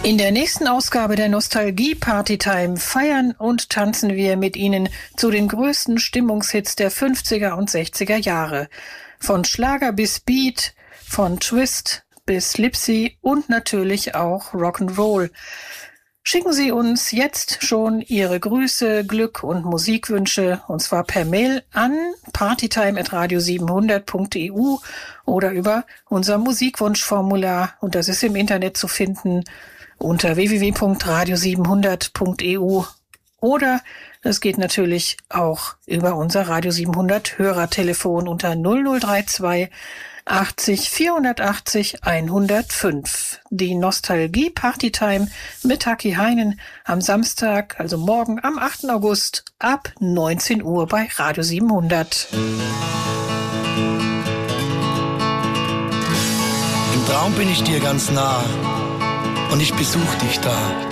In der nächsten Ausgabe der Nostalgie Partytime feiern und tanzen wir mit Ihnen zu den größten Stimmungshits der 50er und 60er Jahre. Von Schlager bis Beat, von Twist bis Lipsy und natürlich auch Rock'n'Roll. Schicken Sie uns jetzt schon Ihre Grüße, Glück und Musikwünsche, und zwar per Mail an partytime@radio700.eu oder über unser Musikwunschformular, und das ist im Internet zu finden unter www.radio700.eu, oder es geht natürlich auch über unser Radio 700 Hörertelefon unter 0032 80 480 105. Die Nostalgie Partytime mit Haki Heinen am Samstag, also morgen am 8. August ab 19 Uhr bei Radio 700. Im Traum bin ich dir ganz nah und ich besuch dich da.